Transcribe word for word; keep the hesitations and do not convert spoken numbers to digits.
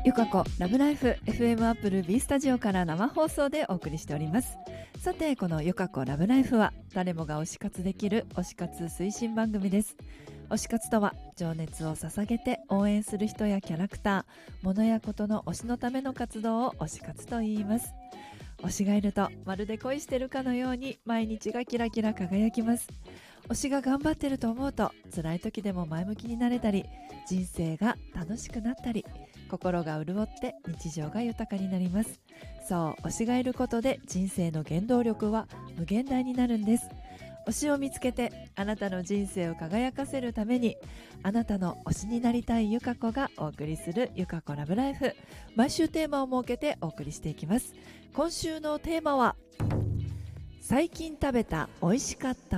ゆかこラブライフ エフエム アップル B スタジオから生放送でお送りしております。さて、このゆかこラブライフは誰もが推し活できる推し活推進番組です。推し活とは情熱を捧げて応援する人やキャラクター、物やことの推しのための活動を推し活と言います。推しがいるとまるで恋してるかのように毎日がキラキラ輝きます。推しが頑張ってると思うと辛い時でも前向きになれたり、人生が楽しくなったり、心が潤って日常が豊かになります。そう、推しがいることで人生の原動力は無限大になるんです。推しを見つけてあなたの人生を輝かせるために、あなたの推しになりたいゆかこがお送りするゆかこラブライフ、毎週テーマを設けてお送りしていきます。今週のテーマは、最近食べた美味しかった